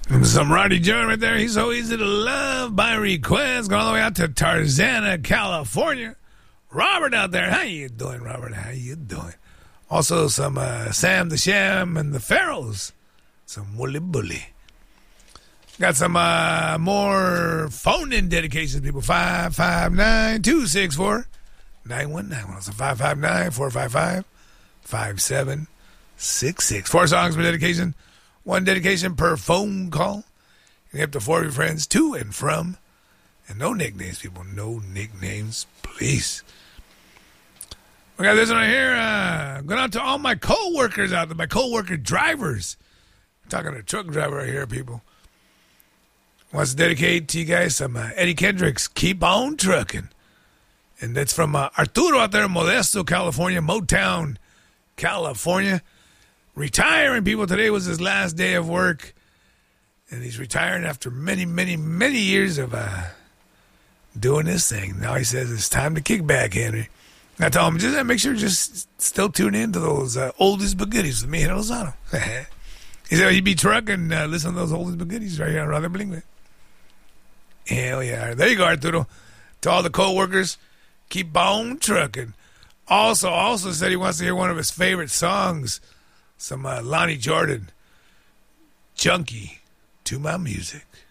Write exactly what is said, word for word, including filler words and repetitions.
Some Roddy Jones right there. He's so easy to love by request. Going all the way out to Tarzana, California. Robert out there. How you doing, Robert? How you doing? Also some uh, Sam the Sham and the Pharaohs. Some Wooly Bully. Got some uh, more phone-in dedications, people. five five nine, two six four, nine one nine one. So five five nine, four five five, five seven six six. Four songs per dedication. One dedication per phone call. You have to four of your friends to and from. And no nicknames, people. No nicknames, please. We got this one right here. Uh, going out to all my co-workers out there. My co-worker drivers. I'm talking to a truck driver right here, people. Wants to dedicate to you guys some uh, Eddie Kendricks, Keep On Trucking. And that's from uh, Arturo out there in Modesto, California, Motown, California. Retiring, people. Today was his last day of work. And he's retiring after many, many, many years of uh, doing this thing. Now he says it's time to kick back, Henry. I told him, just uh, make sure just still tune in to those uh, oldies but goodies with me and Lozano. He said he'd be trucking, uh, listen to those oldies but goodies right here on Rather Bling. Hell yeah. There you go, Arturo. To all the co-workers, keep on trucking. Also, also said he wants to hear one of his favorite songs, some uh, Lonnie Jordan, Junkie to My Music.